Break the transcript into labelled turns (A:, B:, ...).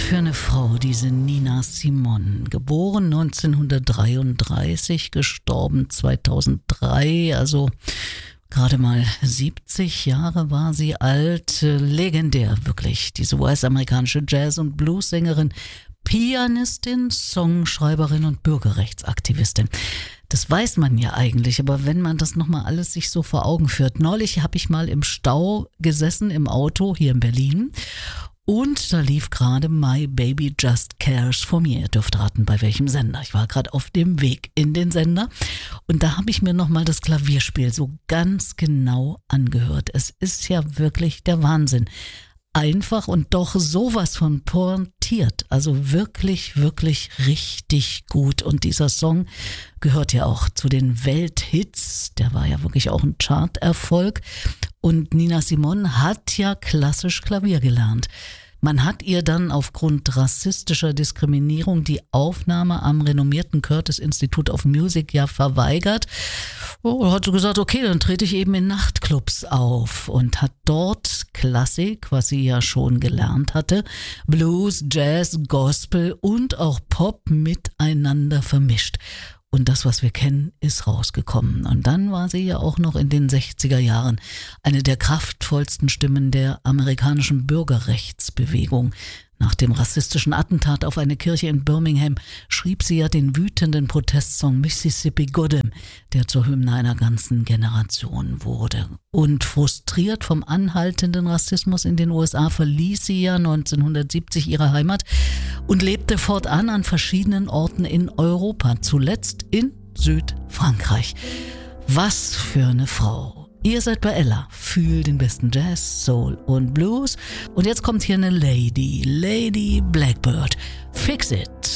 A: für eine Frau, diese Nina Simone. Geboren 1933, gestorben 2003, also gerade mal 70 Jahre war sie alt. Legendär, wirklich. Diese US-amerikanische Jazz- und Blues-Sängerin, Pianistin, Songschreiberin und Bürgerrechtsaktivistin. Das weiß man ja eigentlich, aber wenn man das nochmal alles sich so vor Augen führt. Neulich habe ich mal im Stau gesessen, im Auto hier in Berlin. Und da lief gerade My Baby Just Cares for Me. Ihr dürft raten, bei welchem Sender. Ich war gerade auf dem Weg in den Sender. Und da habe ich mir nochmal das Klavierspiel so ganz genau angehört. Es ist ja wirklich der Wahnsinn. Einfach und doch sowas von pointiert. Also wirklich, wirklich richtig gut. Und dieser Song gehört ja auch zu den Welthits. Der war ja wirklich auch ein Charterfolg. Und Nina Simone hat ja klassisch Klavier gelernt. Man hat ihr dann aufgrund rassistischer Diskriminierung die Aufnahme am renommierten Curtis Institute of Music ja verweigert. Hat so gesagt, okay, dann trete ich eben in Nachtclubs auf und hat dort Klassik, was sie ja schon gelernt hatte, Blues, Jazz, Gospel und auch Pop miteinander vermischt. Und das, was wir kennen, ist rausgekommen. Und dann war sie ja auch noch in den 60er Jahren eine der kraftvollsten Stimmen der amerikanischen Bürgerrechtsbewegung. Nach dem rassistischen Attentat auf eine Kirche in Birmingham schrieb sie ja den wütenden Protestsong Mississippi Goddam, der zur Hymne einer ganzen Generation wurde. Und frustriert vom anhaltenden Rassismus in den USA verließ sie ja 1970 ihre Heimat und lebte fortan an verschiedenen Orten in Europa, zuletzt in Südfrankreich. Was für eine Frau! Ihr seid bei Ella, fühlt den besten Jazz, Soul und Blues. Und jetzt kommt hier eine Lady Blackbird. Fix It.